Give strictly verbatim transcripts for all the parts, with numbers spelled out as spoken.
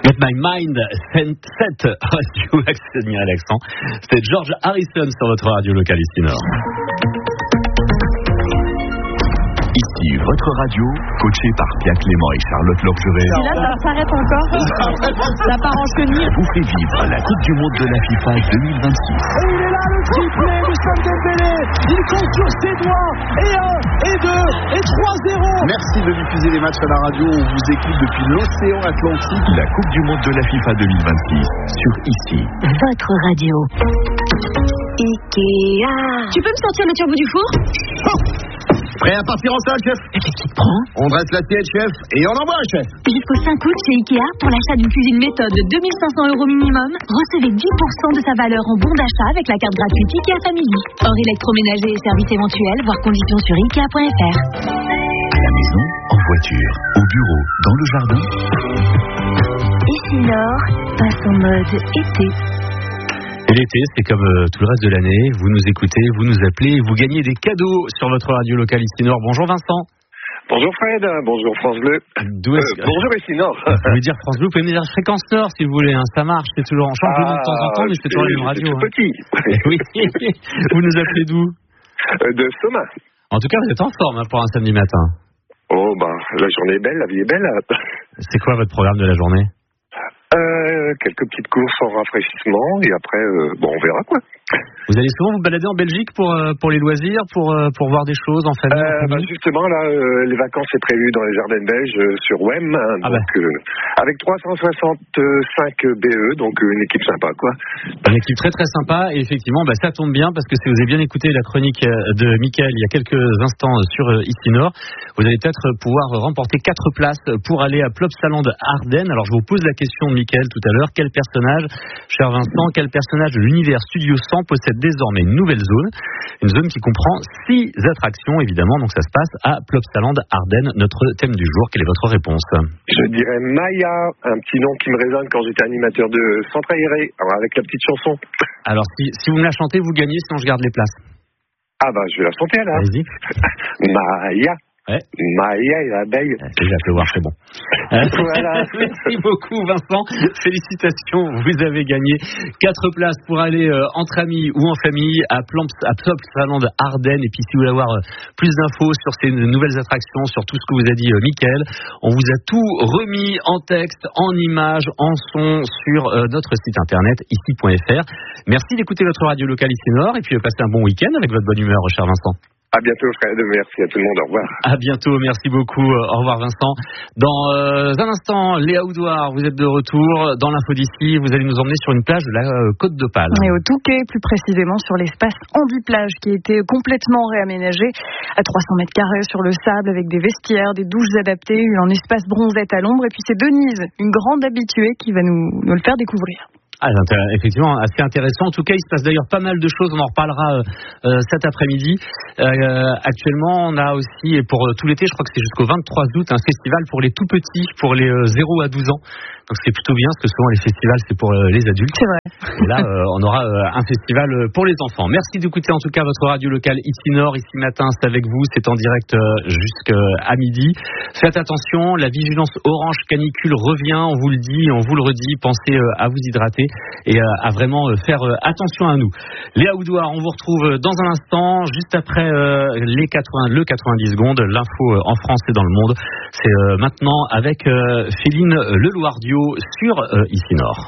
Get My Mind Set Radio Accent Alexandre. C'était George Harrison sur votre radio locale ici Nord. Ici, votre radio, coachée par Pierre Clément et Charlotte Lorgeret. Et là, ça s'arrête encore. Ça part en chenille. Vous fait vivre la Coupe du Monde de la FIFA deux mille vingt-six. Et il est là, le triplé de Sam Dembélé. Il compte sur ses doigts. Et un, et deux, et trois zéro. Merci de diffuser les matchs à la radio. On vous écoute depuis l'océan Atlantique. La Coupe du Monde de la FIFA deux mille vingt-six sur Ici. Votre radio. Ikea. Tu peux me sortir le turbo du four? Prêt à partir en salle, chef? Qu'est-ce qui te prend? On dresse l'assiette, chef, et on envoie, chef. Jusqu'au cinq août chez Ikea, pour l'achat d'une cuisine méthode de deux mille cinq cents euros minimum, recevez dix pour cent de sa valeur en bon d'achat avec la carte gratuite Ikea Family. Hors électroménager et services éventuels, voir conditions sur ikea point f r. À la maison, en voiture, au bureau, dans le jardin. Ici Nord passe en mode été. Et l'été, c'est comme euh, tout le reste de l'année. Vous nous écoutez, vous nous appelez, vous gagnez des cadeaux sur votre radio locale ici Nord. Bonjour Vincent. Bonjour Fred, bonjour France Bleu. D'où est-ce euh, bonjour ici Nord. Vous voulez dire France Bleu, vous pouvez me dire Fréquence Nord si vous voulez. Hein. Ça marche, c'est toujours en change ah, de temps en temps, mais c'est toujours la même radio. C'est tout hein. petit. Oui. Vous nous appelez d'où? De Soma. En tout cas, vous êtes en forme hein, pour un samedi matin. Oh bah, la journée est belle, la vie est belle. C'est quoi votre programme de la journée? Euh, quelques petites courses en rafraîchissement et après, euh, bon, on verra quoi. Vous allez souvent vous balader en Belgique pour euh, pour les loisirs, pour euh, pour voir des choses en famille. Euh, en bah famille justement là, euh, les vacances c'est prévu dans les jardins belges euh, sur W E M, hein, Ah donc bah. euh, avec trois cent soixante-cinq B E, donc euh, une équipe sympa quoi. Une équipe très très sympa et effectivement bah, ça tombe bien parce que si vous avez bien écouté la chronique de Mickaël il y a quelques instants sur euh, Ici Nord, vous allez peut-être pouvoir remporter quatre places pour aller à Plopsaland Ardennes. Alors je vous pose la question de Mickaël tout à l'heure, quel personnage, cher Vincent, quel personnage de l'univers Studio cent possède désormais une nouvelle zone, une zone qui comprend six attractions évidemment, donc ça se passe à Plopsaland Ardennes. Notre thème du jour, quelle est votre réponse? Je dirais Maya, un petit nom qui me résonne quand j'étais animateur de Centre Aéré, alors avec la petite chanson. Alors si, si vous me la chantez, vous gagnez, sinon je garde les places. Ah bah je vais la chanter alors. Allez-y. Maya. Ouais. Maya et l'abeille. C'est déjà pleuvoir, c'est bon. Voilà. Merci beaucoup Vincent. Félicitations, vous avez gagné quatre places pour aller euh, entre amis ou en famille à Plopsaland Ardennes. Et puis si vous voulez avoir euh, plus d'infos sur ces nouvelles attractions, sur tout ce que vous a dit euh, Mickaël, on vous a tout remis en texte, en images, en son sur euh, notre site internet ici point f r. Merci d'écouter votre radio locale ici Nord et puis euh, passez un bon week-end avec votre bonne humeur, cher Vincent. À bientôt Fred, merci à tout le monde, au revoir. À bientôt, merci beaucoup, au revoir Vincent. Dans euh, un instant, Léa Oudouard, vous êtes de retour dans l'info d'ici, vous allez nous emmener sur une plage de la euh, Côte d'Opale. Et au Touquet, plus précisément sur l'espace Handiplage qui a été complètement réaménagé à trois cents mètres carrés sur le sable avec des vestiaires, des douches adaptées, un espace bronzette à l'ombre et puis c'est Denise, une grande habituée qui va nous, nous le faire découvrir. Ah, effectivement, assez intéressant. En tout cas, il se passe d'ailleurs pas mal de choses. On en reparlera euh, cet après-midi. Euh, actuellement, on a aussi, et pour euh, tout l'été, je crois que c'est jusqu'au vingt-trois août, un festival pour les tout petits, pour les euh, zéro à douze ans. Donc c'est plutôt bien, parce que souvent les festivals, c'est pour euh, les adultes. C'est vrai. Et là, euh, on aura euh, un festival pour les enfants. Merci d'écouter en tout cas votre radio locale ici Nord. Ici matin, c'est avec vous. C'est en direct euh, jusqu'à midi. Faites attention, la vigilance orange canicule revient. On vous le dit, on vous le redit. Pensez euh, à vous hydrater et euh, à vraiment euh, faire euh, attention à nous. Léa Oudouard, on vous retrouve dans un instant, juste après euh, les quatre-vingts, le quatre-vingt-dix secondes. L'info euh, en France et dans le monde. C'est euh, maintenant avec euh, Féline Leloirdio sur euh, Ici Nord.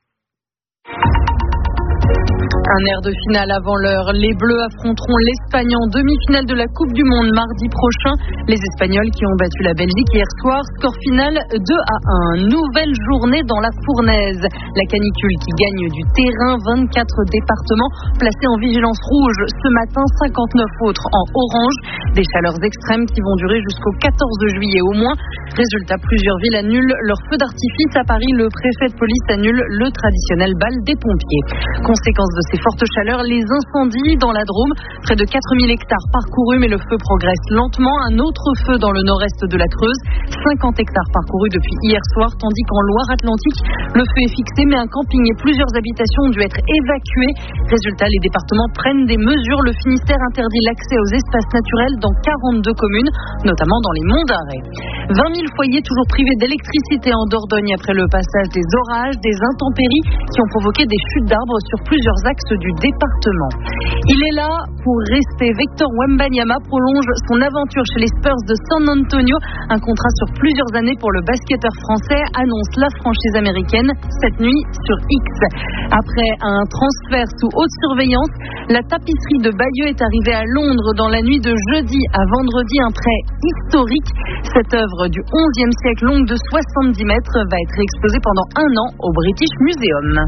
Un air de finale avant l'heure. Les Bleus affronteront l'Espagne en demi-finale de la Coupe du Monde mardi prochain. Les Espagnols qui ont battu la Belgique hier soir. Score final deux à un. Nouvelle journée dans la fournaise. La canicule qui gagne du terrain. vingt-quatre départements placés en vigilance rouge. Ce matin, cinquante-neuf autres en orange. Des chaleurs extrêmes qui vont durer jusqu'au quatorze juillet au moins. Résultat, plusieurs villes annulent leur feu d'artifice. À Paris, le préfet de police annule le traditionnel bal des pompiers. Conséquence de ces fortes chaleurs, les incendies dans la Drôme. Près de quatre mille hectares parcourus, mais le feu progresse lentement. Un autre feu dans le nord-est de la Creuse. cinquante hectares parcourus depuis hier soir, tandis qu'en Loire-Atlantique, le feu est fixé, mais un camping et plusieurs habitations ont dû être évacuées. Résultat, les départements prennent des mesures. Le Finistère interdit l'accès aux espaces naturels dans quarante-deux communes, notamment dans les monts d'Arrée. vingt mille foyers toujours privés d'électricité en Dordogne après le passage des orages, des intempéries qui ont provoqué des chutes d'arbres sur plusieurs axes du département. Il est là pour rester. Victor Wembanyama prolonge son aventure chez les Spurs de San Antonio. Un contrat sur plusieurs années pour le basketteur français, annonce la franchise américaine cette nuit sur X. Après un transfert sous haute surveillance, la tapisserie de Bayeux est arrivée à Londres dans la nuit de jeudi à vendredi. Un trait historique. Cette œuvre du onzième siècle, longue de soixante-dix mètres, va être exposée pendant un an au British Museum.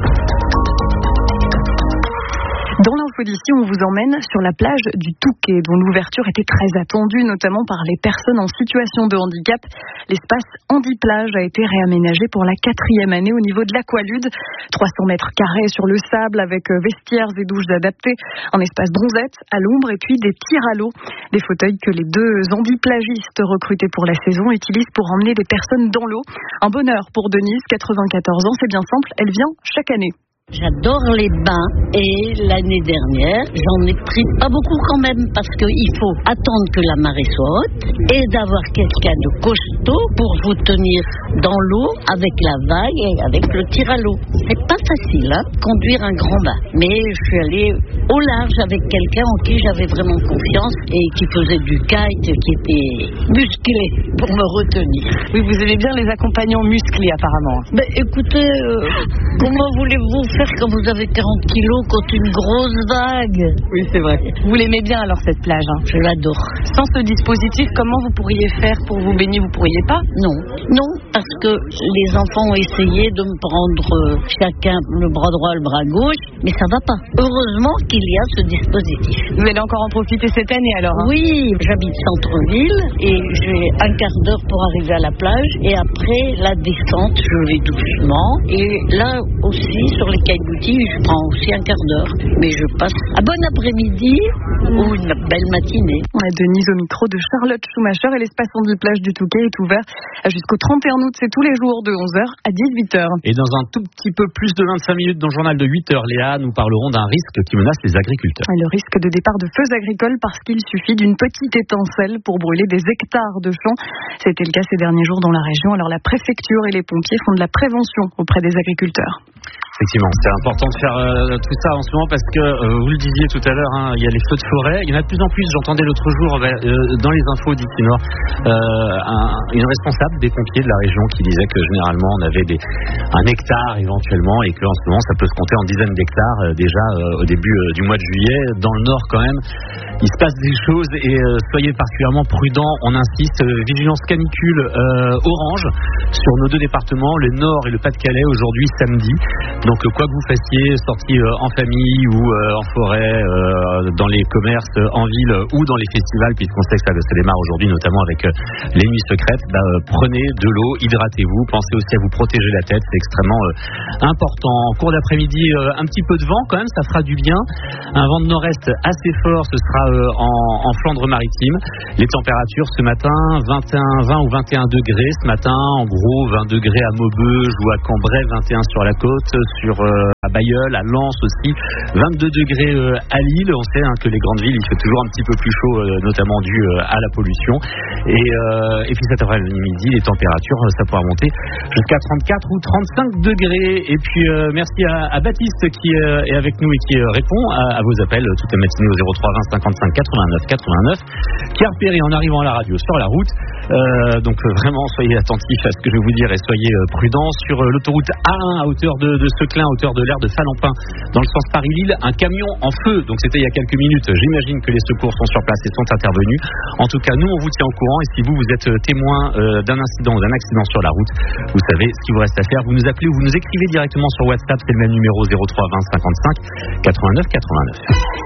Dans l'info d'ici, on vous emmène sur la plage du Touquet, dont l'ouverture était très attendue, notamment par les personnes en situation de handicap. L'espace Handiplage a été réaménagé pour la quatrième année au niveau de l'Aqualude. trois cents mètres carrés sur le sable avec vestiaires et douches adaptées, un espace bronzette à l'ombre et puis des tirs à l'eau. Des fauteuils que les deux handiplagistes recrutés pour la saison utilisent pour emmener des personnes dans l'eau. Un bonheur pour Denise, quatre-vingt-quatorze ans, c'est bien simple, elle vient chaque année. J'adore les bains et l'année dernière, j'en ai pris pas beaucoup quand même parce qu'il faut attendre que la marée soit haute et d'avoir quelqu'un de costaud pour vous tenir dans l'eau avec la vague et avec le tir à l'eau. C'est pas facile, hein, conduire un grand bain. Mais je suis allée au large avec quelqu'un en qui j'avais vraiment confiance et qui faisait du kite, qui était musclé pour me retenir. Oui, vous aimez bien les accompagnants musclés apparemment. Ben écoutez, euh, comment voulez-vous faire quand vous avez quarante kilos contre une grosse vague? Oui, c'est vrai. Vous l'aimez bien alors cette plage, hein? Je l'adore. Sans ce dispositif, comment vous pourriez faire pour vous baigner? Vous pourriez pas? Non, non, parce que les enfants ont essayé de me prendre euh, chacun le bras droit, le bras gauche, mais ça va pas. Heureusement qu'il y a ce dispositif. Vous allez encore en profiter cette année alors, hein? Oui, j'habite centre-ville et j'ai un quart d'heure pour arriver à la plage et après la descente, je vais doucement et là aussi sur les Cailleboutiers, je prends aussi un quart d'heure, mais je passe un bon après-midi ou une belle matinée. Denise au micro de Charlotte Schumacher et l'espace Handiplage du Touquet est ouvert jusqu'au trente et un août, c'est tous les jours de onze heures à dix-huit heures. Et dans un tout petit peu plus de vingt-cinq minutes dans le journal de huit heures, Léa, nous parlerons d'un risque qui menace les agriculteurs. Le risque de départ de feux agricoles parce qu'il suffit d'une petite étincelle pour brûler des hectares de champs. C'était le cas ces derniers jours dans la région. Alors la préfecture et les pompiers font de la prévention auprès des agriculteurs. Effectivement, c'est important de faire euh, tout ça en ce moment parce que, euh, vous le disiez tout à l'heure, hein, il y a les feux de forêt. Il y en a de plus en plus. J'entendais l'autre jour euh, dans les infos d'ici Nord euh, un, une responsable des pompiers de la région qui disait que généralement on avait des, un hectare éventuellement et qu'en ce moment ça peut se compter en dizaines d'hectares euh, déjà euh, au début euh, du mois de juillet. Dans le Nord quand même, il se passe des choses et euh, soyez particulièrement prudents. On insiste, euh, vigilance canicule euh, orange sur nos deux départements, le Nord et le Pas-de-Calais aujourd'hui samedi. Donc quoi que vous fassiez, sortie euh, en famille ou euh, en forêt, euh, dans les commerces, euh, en ville euh, ou dans les festivals, puisqu'on sait que ça, ça démarre aujourd'hui, notamment avec euh, les nuits secrètes, bah, euh, prenez de l'eau, hydratez-vous, pensez aussi à vous protéger la tête, c'est extrêmement euh, important. En cours d'après-midi, euh, un petit peu de vent quand même, ça fera du bien. Un vent de nord-est assez fort, ce sera euh, en, en Flandre maritime. Les températures ce matin, vingt et un, vingt ou vingt et un degrés ce matin, en gros vingt degrés à Maubeuge ou à Cambrai, vingt et un sur la côte, sur euh, à Bailleul, à Lens aussi, vingt-deux degrés euh, à Lille. On sait hein, que les grandes villes, il fait toujours un petit peu plus chaud, euh, notamment dû euh, à la pollution. Et, euh, et puis cet après-midi, les températures, ça pourra monter jusqu'à trente-quatre ou trente-cinq degrés. Et puis euh, merci à, à Baptiste qui euh, est avec nous et qui euh, répond à, à vos appels toute la matinée au zéro trois vingt cinquante-cinq quatre-vingt-neuf quatre-vingt-neuf, qui a repéré en arrivant à la radio sur la route. Euh, donc euh, vraiment, soyez attentifs à ce que je vais vous dire et soyez euh, prudents. Sur euh, l'autoroute A un à hauteur de, de Seclin, à hauteur de l'aire de Falampin, dans le sens Paris-Lille, un camion en feu. Donc c'était il y a quelques minutes. J'imagine que les secours sont sur place et sont intervenus. En tout cas, nous, on vous tient au courant. Et si vous, vous êtes témoin euh, d'un incident ou d'un accident sur la route, vous savez ce qu'il vous reste à faire. Vous nous appelez ou vous nous écrivez directement sur WhatsApp. C'est le même numéro zéro trois vingt cinquante-cinq quatre-vingt-neuf quatre-vingt-neuf.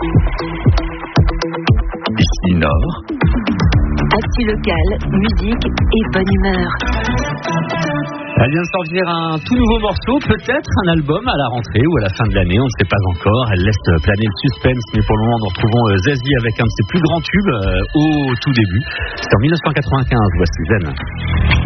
Ici Nord. Actu local, musique et bonne humeur. Elle vient de sortir un tout nouveau morceau, peut-être un album à la rentrée ou à la fin de l'année, on ne sait pas encore. Elle laisse planer le suspense, mais pour le moment nous retrouvons Zazie avec un de ses plus grands tubes euh, au tout début. C'est en dix-neuf cent quatre-vingt-quinze, voici Zen.